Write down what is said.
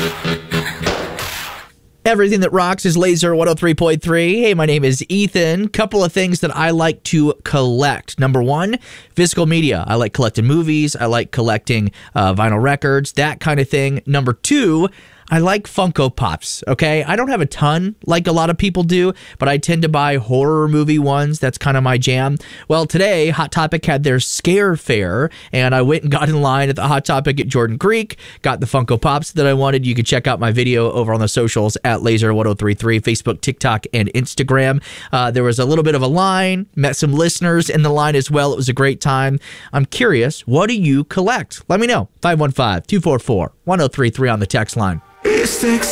Everything that rocks is Laser 103.3. Hey, my name is Ethan. Couple of things that I like to collect. Number one, physical media. I like collecting movies. I like collecting vinyl records, that kind of thing. Number two, I like Funko Pops, okay? I don't have a ton like a lot of people do, but I tend to buy horror movie ones. That's kind of my jam. Well, today, Hot Topic had their Scare Fair, and I went and got in line at the Hot Topic at Jordan Creek, got the Funko Pops that I wanted. You can check out my video over on the socials at Laser1033, Facebook, TikTok, and Instagram. There was a little bit of a line, met some listeners in the line as well. It was a great time. I'm curious, what do you collect? Let me know. 515-244-1033 on the text line. It's